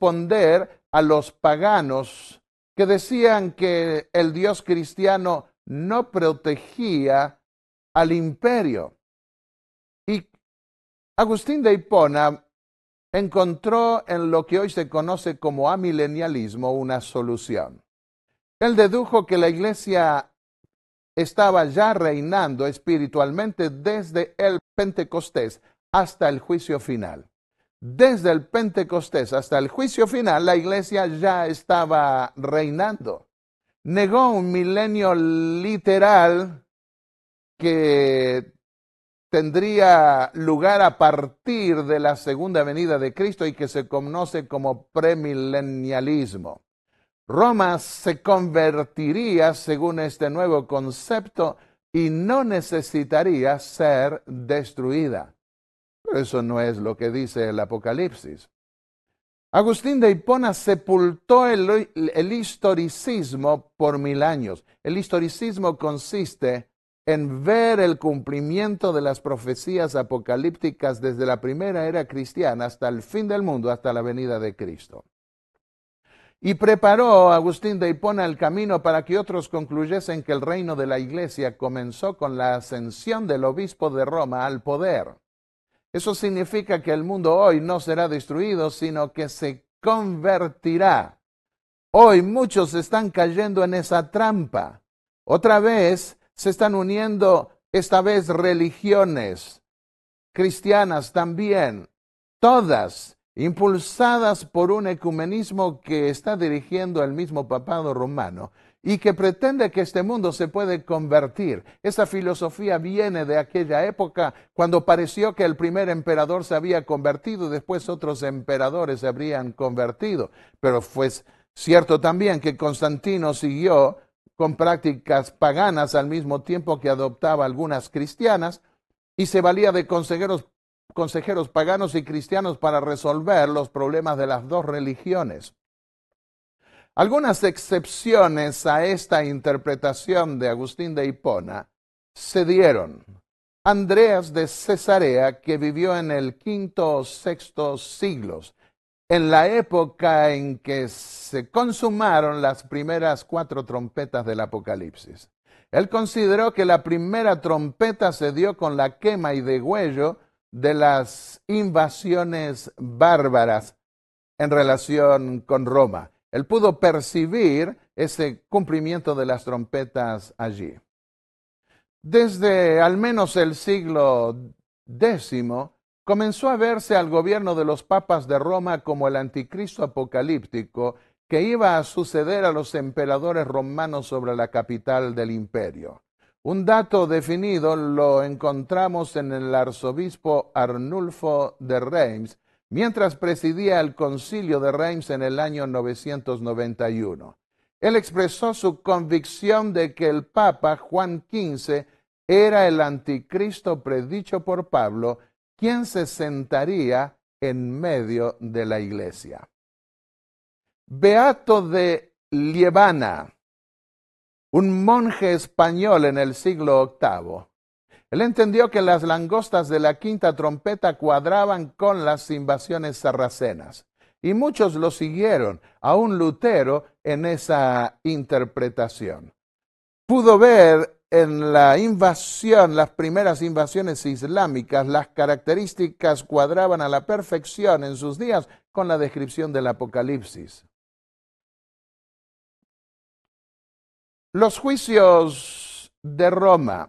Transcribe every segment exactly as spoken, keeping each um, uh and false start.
responder a los paganos que decían que el Dios cristiano no protegía al imperio. Y Agustín de Hipona encontró en lo que hoy se conoce como amilenialismo una solución. Él dedujo que la Iglesia estaba ya reinando espiritualmente desde el Pentecostés hasta el juicio final. Desde el Pentecostés hasta el juicio final, la Iglesia ya estaba reinando. Negó un milenio literal que tendría lugar a partir de la segunda venida de Cristo y que se conoce como premilenialismo. Roma se convertiría según este nuevo concepto y no necesitaría ser destruida. Pero eso no es lo que dice el Apocalipsis. Agustín de Hipona sepultó el, el historicismo por mil años. El historicismo consiste en ver el cumplimiento de las profecías apocalípticas desde la primera era cristiana hasta el fin del mundo, hasta la venida de Cristo. Y preparó Agustín de Hipona el camino para que otros concluyesen que el reino de la Iglesia comenzó con la ascensión del obispo de Roma al poder. Eso significa que el mundo hoy no será destruido, sino que se convertirá. Hoy muchos están cayendo en esa trampa. Otra vez se están uniendo, esta vez religiones cristianas también, todas impulsadas por un ecumenismo que está dirigiendo el mismo papado romano y que pretende que este mundo se puede convertir. Esa filosofía viene de aquella época cuando pareció que el primer emperador se había convertido y después otros emperadores se habrían convertido. Pero fue cierto también que Constantino siguió con prácticas paganas al mismo tiempo que adoptaba algunas cristianas y se valía de consejeros consejeros paganos y cristianos para resolver los problemas de las dos religiones. Algunas excepciones a esta interpretación de Agustín de Hipona se dieron. Andreas de Cesarea, que vivió en el quinto o sexto siglos, en la época en que se consumaron las primeras cuatro trompetas del Apocalipsis. Él consideró que la primera trompeta se dio con la quema y degüello de las invasiones bárbaras en relación con Roma. Él pudo percibir ese cumplimiento de las trompetas allí. Desde al menos el siglo décimo, comenzó a verse al gobierno de los papas de Roma como el anticristo apocalíptico que iba a suceder a los emperadores romanos sobre la capital del imperio. Un dato definido lo encontramos en el arzobispo Arnulfo de Reims, mientras presidía el concilio de Reims en el año novecientos noventa y uno. Él expresó su convicción de que el Papa Juan quince era el anticristo predicho por Pablo, quien se sentaría en medio de la iglesia. Beato de Liébana, un monje español en el siglo octavo. Él entendió que las langostas de la quinta trompeta cuadraban con las invasiones sarracenas. Y muchos lo siguieron, aún Lutero, en esa interpretación. Pudo ver en la invasión, las primeras invasiones islámicas, las características cuadraban a la perfección en sus días con la descripción del Apocalipsis. Los juicios de Roma,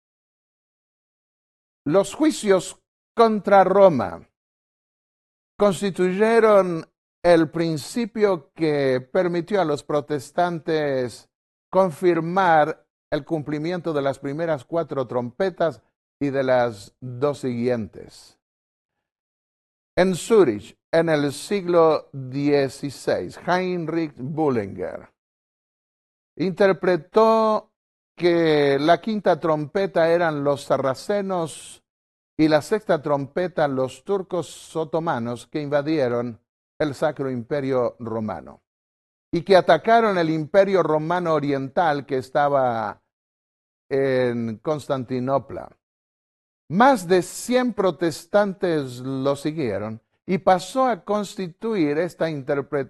los juicios contra Roma constituyeron el principio que permitió a los protestantes confirmar el cumplimiento de las primeras cuatro trompetas y de las dos siguientes. En Zúrich, en el siglo dieciséis, Heinrich Bullinger interpretó que la quinta trompeta eran los sarracenos y la sexta trompeta los turcos otomanos que invadieron el Sacro Imperio Romano y que atacaron el Imperio Romano Oriental que estaba en Constantinopla. Más de cien protestantes lo siguieron y pasó a constituir esta interpretación